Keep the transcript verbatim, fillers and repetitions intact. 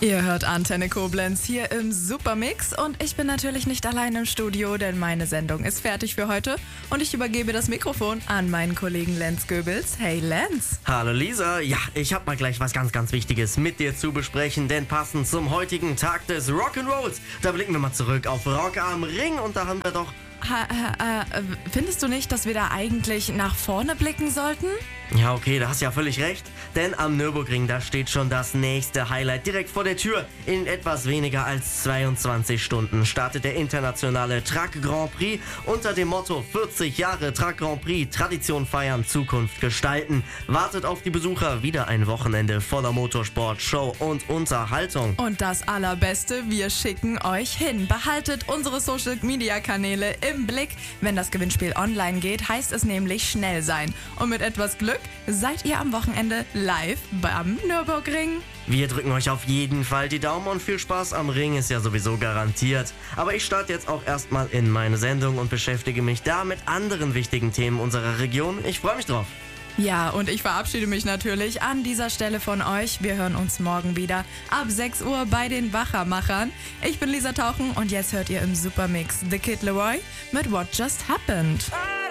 Ihr hört Antenne Koblenz hier im Supermix und ich bin natürlich nicht allein im Studio, denn meine Sendung ist fertig für heute und ich übergebe das Mikrofon an meinen Kollegen Lenz Goebels. Hey Lenz! Hallo Lisa, ja, ich hab mal gleich was ganz, ganz Wichtiges mit dir zu besprechen, denn passend zum heutigen Tag des Rock'n'Rolls, da blicken wir mal zurück auf Rock am Ring und da haben wir doch... Ha, ha, äh, findest du nicht, dass wir da eigentlich nach vorne blicken sollten? Ja, okay, da hast du ja völlig recht. Denn am Nürburgring, da steht schon das nächste Highlight direkt vor der Tür. In etwas weniger als zweiundzwanzig Stunden startet der internationale Truck Grand Prix unter dem Motto vierzig Jahre Truck Grand Prix, Tradition feiern, Zukunft gestalten. Wartet auf die Besucher wieder ein Wochenende voller Motorsport, Show und Unterhaltung. Und das Allerbeste, wir schicken euch hin. Behaltet unsere Social-Media-Kanäle im Blick. Wenn das Gewinnspiel online geht, heißt es nämlich schnell sein. Und mit etwas Glück seid ihr am Wochenende live beim Nürburgring. Wir drücken euch auf jeden Fall die Daumen und viel Spaß am Ring ist ja sowieso garantiert. Aber ich starte jetzt auch erstmal in meine Sendung und beschäftige mich da mit anderen wichtigen Themen unserer Region. Ich freue mich drauf. Ja, und ich verabschiede mich natürlich an dieser Stelle von euch. Wir hören uns morgen wieder ab sechs Uhr bei den Wachermachern. Ich bin Lisa Tauchen und jetzt hört ihr im Supermix The Kid Leroy mit What Just Happened.